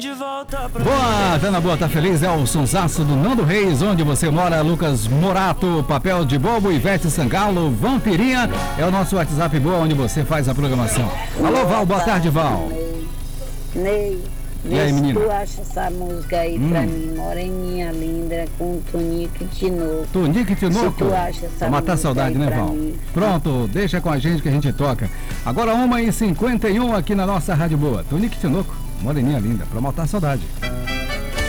Boa, Dana Boa, tá feliz? É o sonsaço do Nando Reis, onde você mora, Lucas Morato, Papel de Bobo, Ivete Sangalo, Vampirinha, é o nosso WhatsApp Boa, onde você faz a programação. Alô, Val, boa tarde, Val. Ney, e aí, menina? Tu acha essa música aí pra mim, Moreninha Linda, com Tonico e Tinoco. Tonico e Tinoco? Tu acha essa pra matar a saudade, né, Val? Mim. Pronto, deixa com a gente que a gente toca. Agora 1h51 aqui na nossa Rádio Boa. Tonico e Tinoco, Moreninha Linda, pra matar a saudade.